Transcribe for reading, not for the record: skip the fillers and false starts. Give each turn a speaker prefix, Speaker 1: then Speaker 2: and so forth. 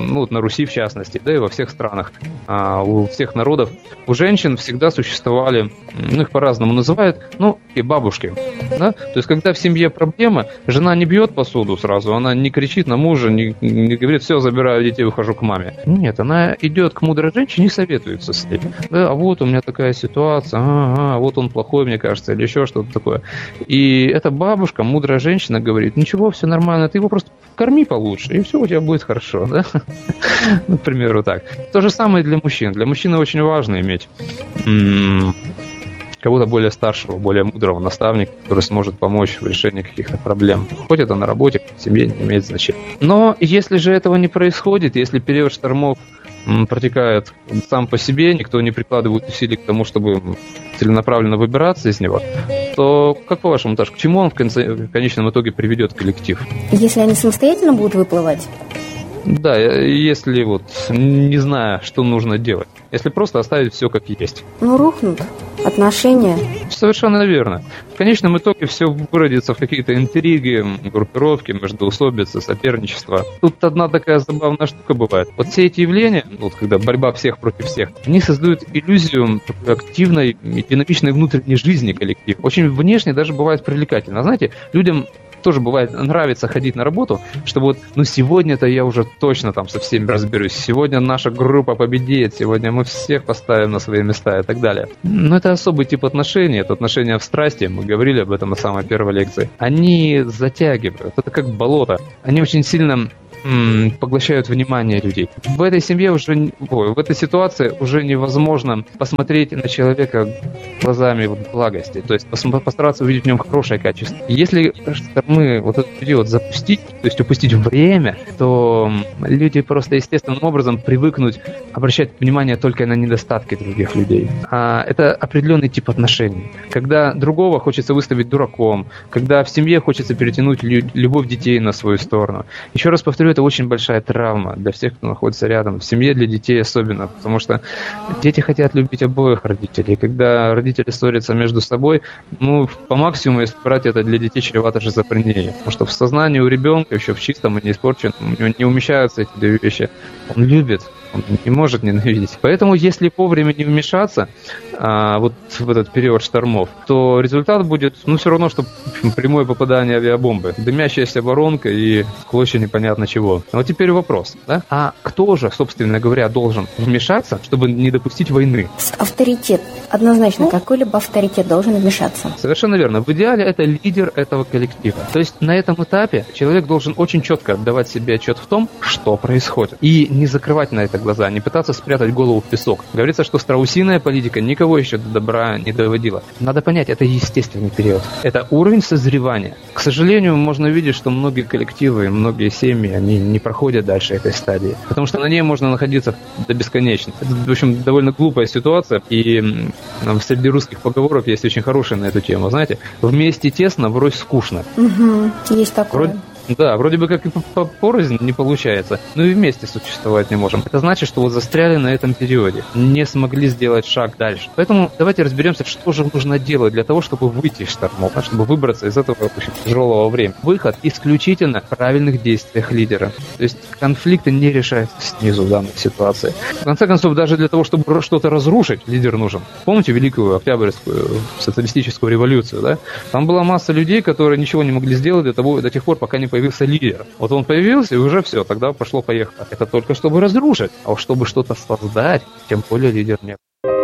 Speaker 1: ну, вот на Руси в частности, да и во всех странах, у всех народов, у женщин всегда существовали, ну, их по-разному называют, ну, и бабушки, да? То есть, когда в семье проблема, жена не бьет посуду сразу, она не кричит на мужа, не говорит, все, забираю детей, ухожу к маме. Нет, она идет к мудрой женщине и советуется с ней. Да, а вот у меня такая ситуация, вот он плохой, мне кажется, или еще что-то такое. И эта бабушка, мудрая женщина, говорит, ничего, все нормально, ты его просто корми получше, и все у тебя будет хорошо, да? Например, вот так. То же самое и для мужчин. Для мужчины очень важно иметь кого-то более старшего, более мудрого наставника, который сможет помочь в решении каких-то проблем. Хоть это на работе, в семье, не имеет значения. Но если же этого не происходит, если период штормов протекает сам по себе, никто не прикладывает усилий к тому, чтобы целенаправленно выбираться из него, то, как по-вашему, Таш, к чему он в конечном итоге приведет коллектив?
Speaker 2: Если они самостоятельно будут выплывать?
Speaker 1: Да, если вот не зная, что нужно делать. Если просто оставить все как есть.
Speaker 2: Ну, рухнут отношения.
Speaker 1: Совершенно верно. В конечном итоге все выродится в какие-то интриги, группировки, междоусобицы, соперничество. Тут одна такая забавная штука бывает. Вот все эти явления, вот когда борьба всех против всех, они создают иллюзию активной и динамичной внутренней жизни коллектива. Очень внешне даже бывает привлекательно. Знаете, людям тоже бывает нравится ходить на работу, что вот, ну, сегодня-то я уже точно там со всеми разберусь, сегодня наша группа победит, сегодня мы всех поставим на свои места и так далее. Но это особый тип отношений, это отношения в страсти, мы говорили об этом на самой первой лекции. Они затягивают, это как болото, они очень сильно поглощают внимание людей. В этой семье уже, в этой ситуации уже невозможно посмотреть на человека глазами благости, то есть постараться увидеть в нем хорошее качество. Если мы вот этот период запустить, то есть упустить время, то люди просто естественным образом привыкнут обращать внимание только на недостатки других людей. Это определенный тип отношений. Когда другого хочется выставить дураком, когда в семье хочется перетянуть любовь детей на свою сторону. Еще раз повторю, это очень большая травма для всех, кто находится рядом. В семье для детей особенно, потому что дети хотят любить обоих родителей. И когда родители ссорятся между собой, ну, по максимуму, если брать это для детей, чревато шизофренией. Потому что в сознании у ребенка, еще в чистом и не испорченном, у него не умещаются эти две вещи. Он любит, он не может ненавидеть. Поэтому, если вовремя не вмешаться вот в этот период штормов, то результат будет, ну, все равно, что прямое попадание авиабомбы. Дымящаяся воронка и клочья непонятно чего. Но вот теперь вопрос, да? А кто же, собственно говоря, должен вмешаться, чтобы не допустить войны?
Speaker 2: Авторитет. Однозначно, какой-либо авторитет должен вмешаться.
Speaker 1: Совершенно верно. В идеале это лидер этого коллектива. То есть на этом этапе человек должен очень четко отдавать себе отчет в том, что происходит. И не закрывать на это глаза, не пытаться спрятать голову в песок. Говорится, что страусиная политика никого еще до добра не доводила. Надо понять, это естественный период. Это уровень созревания. К сожалению, можно видеть, что многие коллективы, многие семьи, они не проходят дальше этой стадии. Потому что на ней можно находиться до бесконечности. Это, в общем, довольно глупая ситуация. И среди русских поговорок есть очень хорошая на эту тему. Знаете, вместе тесно, врозь скучно.
Speaker 2: Угу, есть такое.
Speaker 1: Да, вроде бы как и порознь не получается, но и вместе существовать не можем. Это значит, что вот застряли на этом периоде, не смогли сделать шаг дальше. Поэтому давайте разберемся, что же нужно делать для того, чтобы выйти из штормов, чтобы выбраться из этого очень тяжелого времени. Выход исключительно в правильных действиях лидера. То есть конфликты не решаются снизу в данной ситуации. В конце концов, даже для того, чтобы что-то разрушить, лидер нужен. Помните Великую Октябрьскую социалистическую революцию, да? Там была масса людей, которые ничего не могли сделать до тех пор, пока не появился лидер. Вот он появился, и уже все, тогда пошло-поехало. Это только чтобы разрушить, а уж чтобы что-то создать, тем более лидер нет.